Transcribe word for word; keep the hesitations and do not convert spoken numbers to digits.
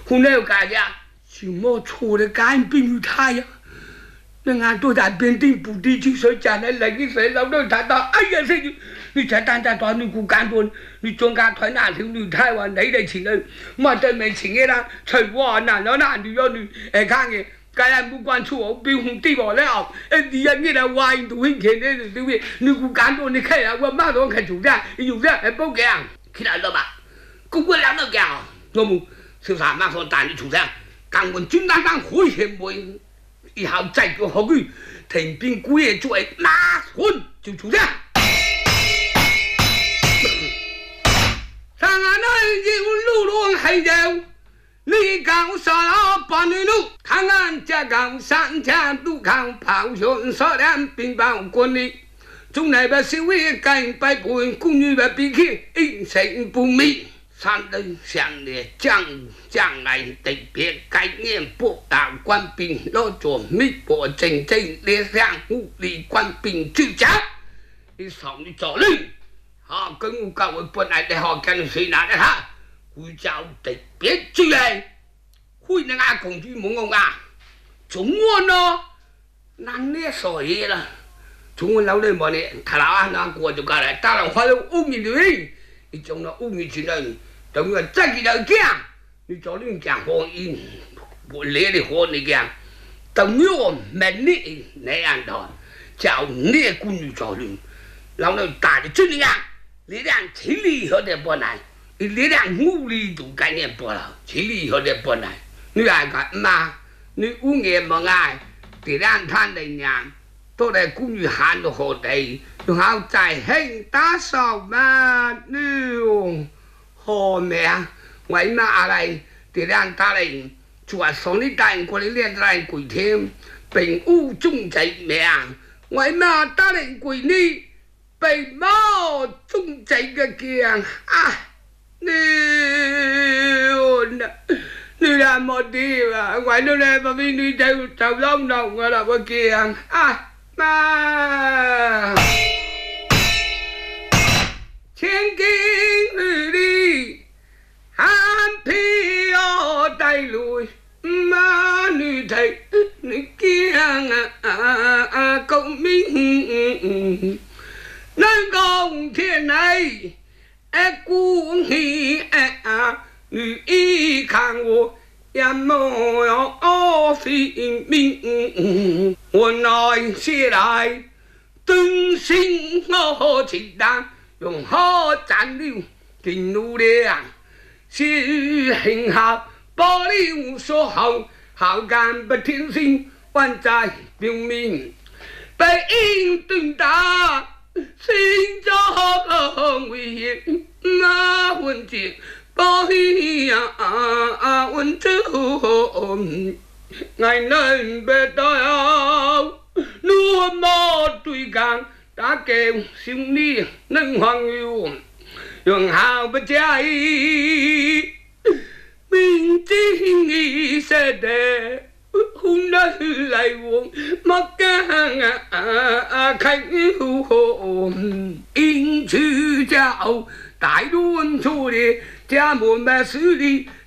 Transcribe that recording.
hôm nay cả nhà chỉ mua chua để cái pin như thai á nên ngàn tôi đã biến tin bù đi chứ sợi chả này lấy cái sợi lâu đâu thà tao ai vậy chứ你才单单多你骨干多你中间团哪条你台湾哪里请人嘛真没请的啦吹我哪哪哪你要你哎看嘅cái này muốn quan chú ông biểu hùng ti bỏ leo em đi ăn cái là ngoài tụ hình thế này rồi tụi你骨干多你看啊我马上看主站有这哎不干khi nào đâu mà cũng có làm được kìa tôi muốn sự sản mang son tàn đi chủ trang càng muốn chúng ta đang hối hiểm bồi y hào chạy của họ cứ thành pin cuối chuỗi má hôn chủ chủ trang sang anh ơi yêu lưu luôn hay đều你讲啥把你路看俺家讲三家都看跑选少年兵包管理从来把社会改摆盘公寓把比起应成不明三人相列将将来特别概念不打官兵老做密博真正列上物理官兵之家你上你走路哈跟我讲我本来的好跟谁拿的他我叫特别之类会那个公主蒙公啊中文呢难列所以了中文老人么呢他老那过就过来当然还有乌米的你种了乌米之类等个再给他讲你找人讲方言我列的话你讲等我们你那样的叫你姑女找人然后打的真的呀力量体力和的不来力量物理都概念不了体力和的不来你爱个嘛你五年么爱力量摊的人都来姑女喊的好的然后在很打扫嘛你用好咩为嘛อะไร力量打来就ว่าสองนี่ได้过来练来鬼天并乌中在咩为嘛打来鬼你被猫中在个叫啊你你làm một đi mà ngoài nơi này mà mình đi theo trào long đồng là một kia à mà thiên kinh người đi han phi ở tay lùi mà nữ thầy nữ kia à công minh nơi công thiên này e cũng hi e à nữ y khang wo yam mô ô phi minh我nói起来真心我情淡用好战流进入量是很好保利无所好好感不天性万在表明被应对打心中危险那问题保利呀问之后ngày nay bề đời nuôi mò tùy càng đã kêu siêu ni nâng hoàng yêu dùng hào bất trái mình chỉ nghĩ sẽ để hôm nay lại buồn mất càng khách hữu hộ in chữ chào tại luôn thu đi cha muốn mẹ xử lý